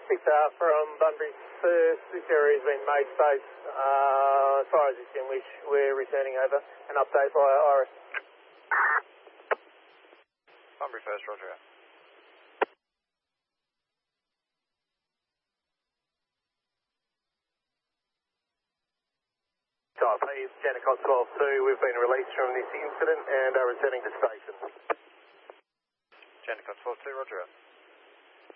picked up from Bunbury first. This area has been made safe. As far as extinguished, we're returning over an update via Iris. Bunbury first, roger. Type A, Jennecott 12-2, we've been released from this incident and are returning to station. Jennecott 12-2, roger.